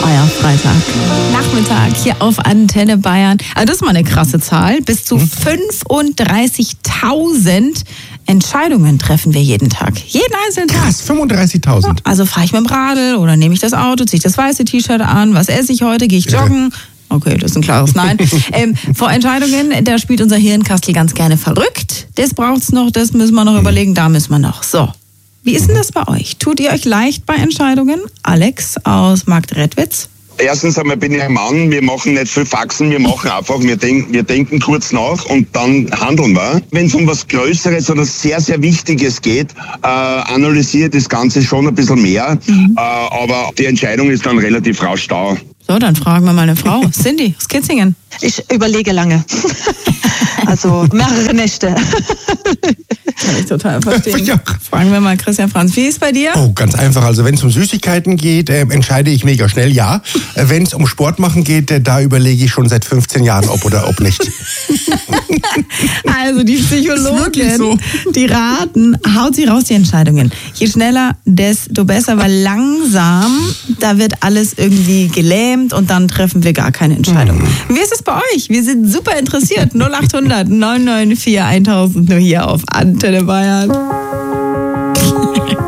euer Freitag. Nachmittag hier auf Antenne Bayern. Also das ist mal eine krasse Zahl. Bis zu 35.000 Entscheidungen treffen wir jeden Tag. Jeden einzelnen Tag. Krass, 35.000. Also fahre ich mit dem Radl oder nehme ich das Auto, ziehe ich das weiße T-Shirt an, was esse ich heute, gehe ich joggen? Okay, das ist ein klares Nein. Vor Entscheidungen, da spielt unser Hirnkastel ganz gerne verrückt. Das braucht's noch, das müssen wir noch überlegen, da müssen wir noch. So, wie ist denn das bei euch? Tut ihr euch leicht bei Entscheidungen? Alex aus Marktredwitz. Erstens einmal bin ich ein Mann, wir machen nicht viel Faxen, wir machen einfach, wir denken kurz nach und dann handeln wir. Wenn es um was Größeres oder sehr, sehr Wichtiges geht, analysiert das Ganze schon ein bisschen mehr, aber die Entscheidung ist dann relativ rasch da. So, dann fragen wir mal eine Frau. Cindy aus Kitzingen. Ich überlege lange. Also mehrere Nächte. Kann ich total verstehen. Ja. Fragen wir mal Christian Franz. Wie ist es bei dir? Oh, ganz einfach. Also wenn es um Süßigkeiten geht, entscheide ich mega schnell ja. Wenn es um Sport machen geht, da überlege ich schon seit 15 Jahren, ob oder ob nicht. Also die Psychologin, so. die raten, haut sie raus die Entscheidungen. Je schneller, desto besser, weil langsam, da wird alles irgendwie gelähmt und dann treffen wir gar keine Entscheidung. Wie ist es bei euch? Wir sind super interessiert. 0800 994 1000 nur hier auf Antenne Bayern.